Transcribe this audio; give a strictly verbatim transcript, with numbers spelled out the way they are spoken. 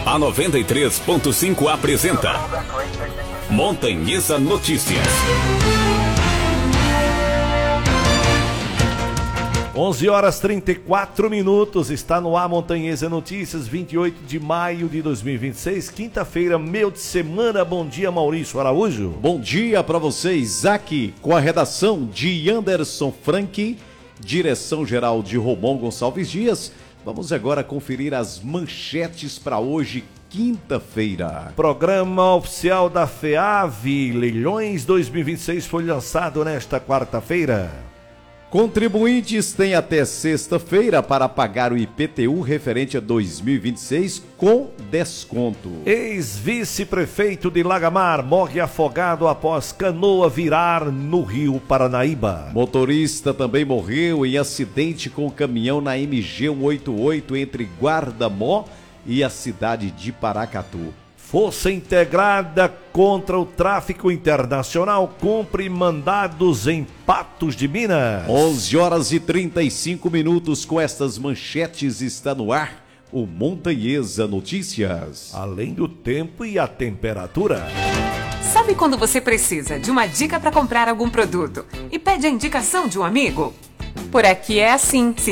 A noventa e três ponto cinco apresenta Montanhesa Notícias. onze horas e trinta e quatro minutos, está no ar Montanhesa Notícias, vinte e oito de maio de dois mil e vinte e seis, quinta-feira, meio de semana. Bom dia, Maurício Araújo. Bom dia para você, Isaac, com a redação de Anderson Frank, direção-geral de Romão Gonçalves Dias. Vamos agora conferir as manchetes para hoje, quinta-feira. Programa oficial da FEAV, Leilões dois mil e vinte e seis, foi lançado nesta quarta-feira. Contribuintes têm até sexta-feira para pagar o I P T U referente a dois mil e vinte e seis com desconto. Ex-vice-prefeito de Lagamar morre afogado após canoa virar no Rio Paranaíba. Motorista também morreu em acidente com caminhão na M G cento e oitenta e oito entre Guardamó e a cidade de Paracatu. Força integrada contra o tráfico internacional cumpre mandados em Patos de Minas. onze horas e trinta e cinco minutos, com estas manchetes está no ar o Montanhesa Notícias. Além do tempo e a temperatura. Sabe quando você precisa de uma dica para comprar algum produto e pede a indicação de um amigo? Por aqui é assim.